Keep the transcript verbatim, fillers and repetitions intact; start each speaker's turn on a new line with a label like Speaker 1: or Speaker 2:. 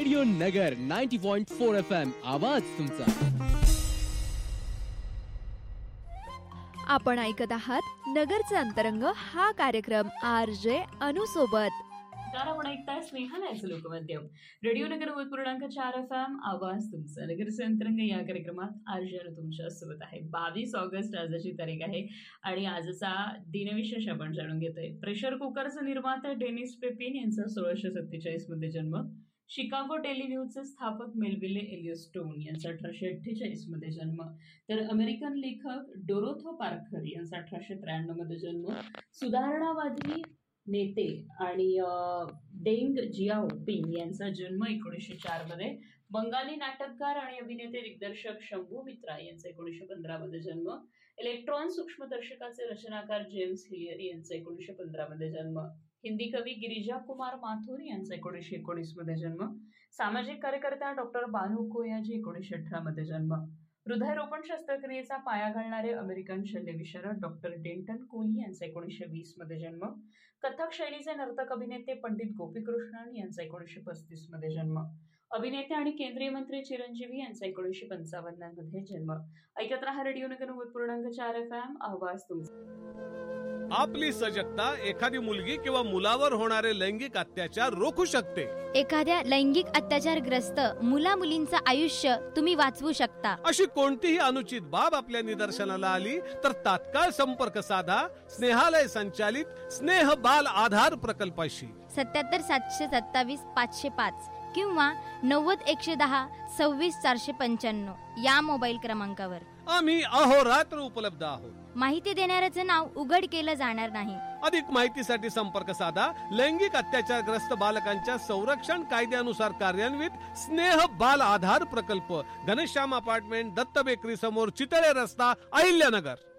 Speaker 1: Radio नगर ninety point four F M आवाज तुमचा.
Speaker 2: आपण ऐकत आहात नगरचे अंतरंग हा कार्यक्रम आर जे अनु सोबत.
Speaker 3: आपण ऐकताय स्नेहालयाचं लोकमाध्यम रेडिओ नगर नव्वद पूर्णांक चार एफ एम आवाज तुमचा. नगरचे अंतरंग या कार्यक्रमात आर जे अनु तुमच्या सोबत आहे. बावीस ऑगस्ट आजची तारीख आहे आणि आजचा दिनविशेष आपण जाणून घेतोय. प्रेशर कुकरचा निर्माता डेनिस पेपिन यांचा सोळाशे सत्तेचाळीस मध्ये जन्म. शिकागो टेलिन्यूजचे स्थापक मेलविले एलियोस्टोन यांचा अठराशे अठ्ठेचाळीस मध्ये जन्म. तर अमेरिकन लेखक डोरोथो पार्कर यांचा अठराशे त्र्याण्णव मध्ये जन्म. सुधारणावादी नेते आणि डेंग जियाओपिंग यांचा जन्म एकोणीसशे चार मध्ये. बंगाली नाटककार आणि अभिनेते दिग्दर्शक शंभू मित्रा यांचा एकोणीसशे पंधरा मध्ये जन्म. इलेक्ट्रॉन सूक्ष्मदर्शकाचे रचनाकार जेम्स हिलियर यांचा एकोणीसशे पंधरा मध्ये जन्म. हिंदी कवी गिरिजा कुमार माथुर यांचा एकोणीसशे एकोणीस मध्ये जन्म. सामाजिक कार्यकर्ता डॉक्टर बानू कोयाजी एकोणीसशे अठरा मध्ये जन्म. हृदयरोपण शस्त्रक्रियेचा पाया घालणारे अमेरिकन शल्यविशारद डॉक्टर डेंटन कोली यांचा एकोणीसशे वीस मध्ये जन्म. कथक शैलीचे नर्तक अभिनेते पंडित गोपीकृष्णन यांचा एकोणीसशे पस्तीस मध्ये जन्म. अभिनेते आणि केंद्रीय मंत्री चिरंजीवी यांचा एकोणीसशे पंचावन्न मध्ये जन्म. ऐकत रहा रेडिओ नगर नव्वद पूर्णांक चार एफ एम आवाज तुमचा.
Speaker 4: आपली सजगता एखादी मुलगी किंवा मुलावर होणारे लैंगिक अत्याचार रोखू शकते.
Speaker 5: एखाद्या लैंगिक अत्याचारग्रस्त मुला मुलींचं आयुष्य तुम्ही वाचवू शकता.
Speaker 4: अशी कोणतीही अनुचित बाब आपल्या निदर्शनाला आली तर तात्काळ संपर्क साधा स्नेहालय संचालित स्नेह बाल आधार प्रकल्पाशी.
Speaker 5: सत्याहत्तर सातशे सत्तावीस पाचशे पाच किंवा नव्वद एकशे दहा सव्वीस चारशे पंच्याण्णव या मोबाईल क्रमांकावर
Speaker 4: आम्ही अहोरात्र उपलब्ध आहोत.
Speaker 5: माहिती देणाऱ्याचं नाव उघड केलं जाणार नाही.
Speaker 4: अधिक माहितीसाठी संपर्क साधा लैंगिक अत्याचारग्रस्त बालकांच्या संरक्षण कायद्यानुसार कार्यान्वित स्नेह बाल आधार प्रकल्प, घनश्याम अपार्टमेंट, दत्त बेकरी समोर, चितळे रस्ता, अहिल्यानगर.